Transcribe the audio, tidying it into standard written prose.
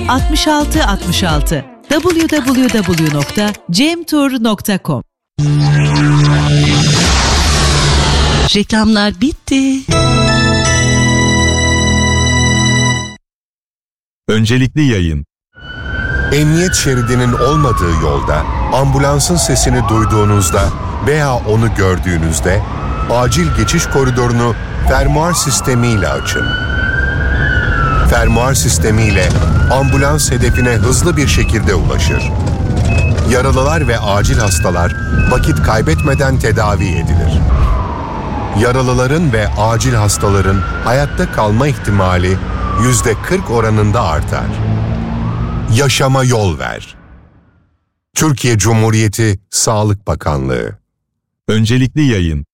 66 66 www.cemtur.com. Reklamlar bitti. Öncelikli yayın. Emniyet şeridinin olmadığı yolda, ambulansın sesini duyduğunuzda veya onu gördüğünüzde, acil geçiş koridorunu fermuar sistemiyle açın. Fermuar sistemiyle ambulans hedefine hızlı bir şekilde ulaşır. Yaralılar ve acil hastalar vakit kaybetmeden tedavi edilir. Yaralıların ve acil hastaların hayatta kalma ihtimali %40 oranında artar. Yaşama yol ver. Türkiye Cumhuriyeti Sağlık Bakanlığı. Öncelikli yayın.